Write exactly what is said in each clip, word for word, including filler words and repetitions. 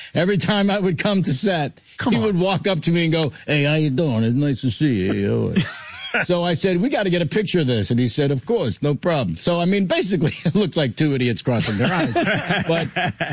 every time I would come to set, Come he on. would walk up to me and go, "Hey, how you doing? It's nice to see you." So I said, "We got to get a picture of this." And he said, "Of course, no problem." So, I mean, basically, it looked like two idiots crossing their eyes. but,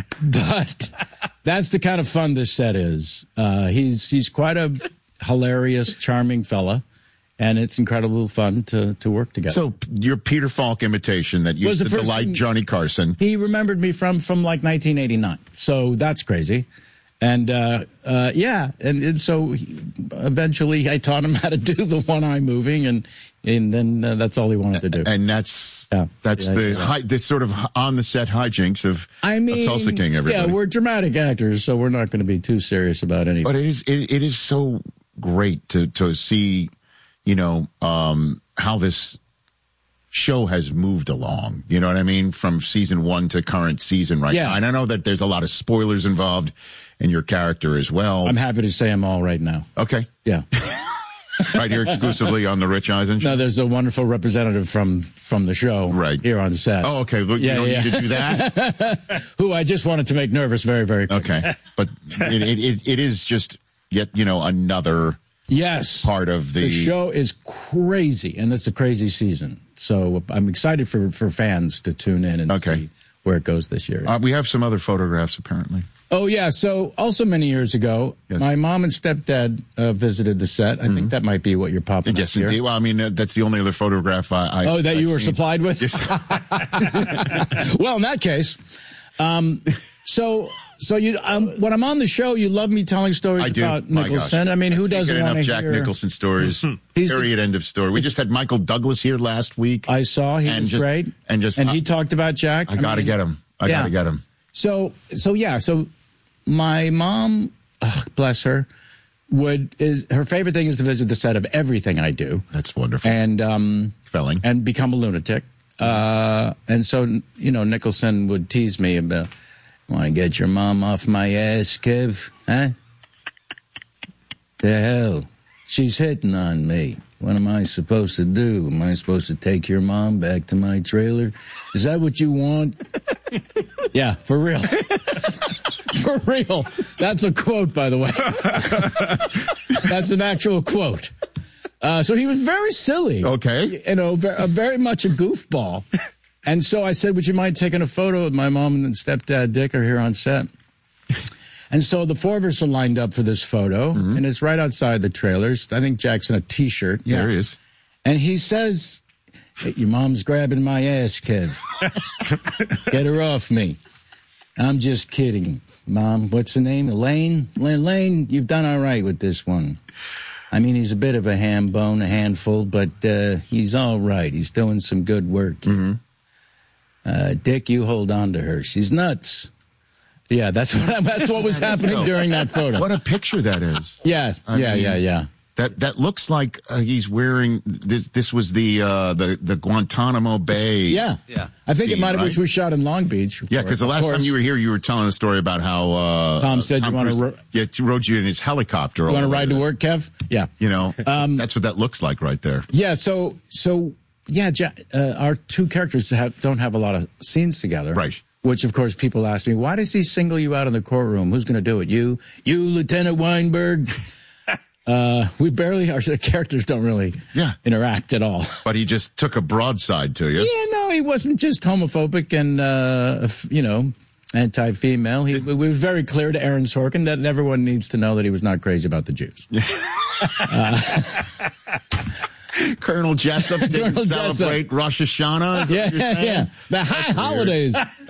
but that's the kind of fun this set is. Uh, he's, he's quite a hilarious, charming fella. And it's incredible fun to, to work together. So your Peter Falk imitation that used to delight Johnny Carson. He remembered me from, from like nineteen eighty-nine. So that's crazy. And, uh, uh, yeah. And, and so he, eventually I taught him how to do the one eye moving, and, and then uh, that's all he wanted to do. And that's, yeah. that's yeah, the, yeah. hi, this sort of on the set hijinks of, I mean, of Tulsa King, everybody. Yeah, we're dramatic actors, so we're not going to be too serious about anything. But it is, it, it is so great to, to see, you know, um, how this show has moved along. You know what I mean? From season one to current season right yeah. now. And I know that there's a lot of spoilers involved in your character as well. I'm happy to say them all right now. Okay. Yeah. Right here exclusively on the Rich Eisen show? No, there's a wonderful representative from, from the show right here on the set. Oh, okay. Look, yeah, you don't yeah. need to do that? Who I just wanted to make nervous very, very quickly. Okay. But it, it, it, it is just yet, you know, another... Yes. Part of the... The show is crazy, and it's a crazy season. So I'm excited for, for fans to tune in and okay. see where it goes this year. Uh, we have some other photographs, apparently. Oh, yeah. So also many years ago, yes. my mom and stepdad uh, visited the set. I mm-hmm. think that might be what you're popping yes, up here. Indeed. Well, I mean, uh, that's the only other photograph I... I oh, that I've you were seen. supplied with? Yes. Well, in that case... Um, so... So you, um, when I'm on the show, you love me telling stories I do. about My Nicholson. gosh. I mean, who doesn't want to Jack hear? Nicholson stories? He's Period. The, end of story. We just had Michael Douglas here last week. I saw he and was just, great, and just and uh, he talked about Jack. I, I got to get him. I yeah. got to get him. So, so yeah. So, my mom, oh, bless her, would is her favorite thing is to visit the set of everything I do. That's wonderful. And um, Felling. and become a lunatic. Uh, and so you know, Nicholson would tease me about. Want to get your mom off my ass, Kev? Huh? The hell? She's hitting on me. What am I supposed to do? Am I supposed to take your mom back to my trailer? Is that what you want? Yeah, for real. For real. That's a quote, by the way. That's an actual quote. Uh, so he was very silly. Okay. You know, very, very much a goofball. And so I said, would you mind taking a photo with my mom and stepdad Dick are here on set? And so the four of us are lined up for this photo, mm-hmm. and it's right outside the trailers. I think Jack's in a T-shirt. Yeah. There he is. And he says, hey, your mom's grabbing my ass, Kev. Get her off me. I'm just kidding. Mom, what's the name? Elaine? Elaine, you've done all right with this one. I mean, he's a bit of a ham bone, a handful, but uh, he's all right. He's doing some good work. Mm-hmm. Uh, Dick, you hold on to her. She's nuts. Yeah, that's what that's what was happening during that photo. What a picture that is. Yeah, I yeah, mean, yeah, yeah. That that looks like uh, he's wearing this. This was the uh, the the Guantanamo Bay. Yeah, yeah. I think scene, it might have right? which was shot in Long Beach. Yeah, because the last time you were here, you were telling a story about how uh, Tom said Tom you want to ro- yeah rode you in his helicopter. You want to ride to work, Kev? Yeah. You know, um, that's what that looks like right there. Yeah. So so. Yeah, uh, our two characters have, don't have a lot of scenes together. Right. Which, of course, people ask me, why does he single you out in the courtroom? Who's going to do it? You? You, Lieutenant Weinberg? uh, we barely, our characters don't really yeah. interact at all. But he just took a broadside to you. Yeah, no, he wasn't just homophobic and, uh, you know, anti-female. He, it was very clear to Aaron Sorkin that everyone needs to know that he was not crazy about the Jews. uh, Colonel Jessup didn't Colonel celebrate Jessup. Rosh Hashanah. Is Yeah, what you're yeah, saying? yeah. The high That's holidays. Weird. The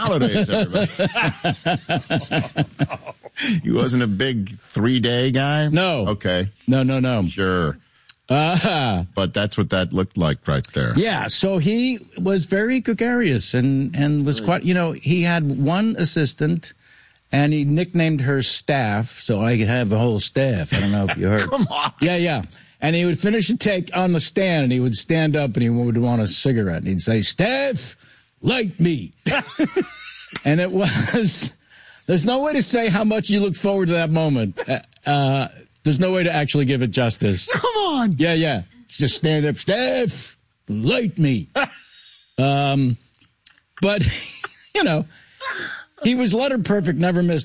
high holidays, everybody. He wasn't a big three-day guy? No. Okay. No, no, no. Sure. Uh, but that's what that looked like right there. Yeah, so he was very gregarious and, and was quite, you know, he had one assistant and he nicknamed her Staff, so I could have a whole staff. I don't know if you heard. Come on. Yeah, yeah. And he would finish a take on the stand, and he would stand up, and he would want a cigarette. And he'd say, Staff, light me. And it was, there's no way to say how much you look forward to that moment. Uh, uh, there's no way to actually give it justice. Come on. Yeah, yeah. Just stand up, Staff, light me. um, but, you know, he was letter perfect, never missed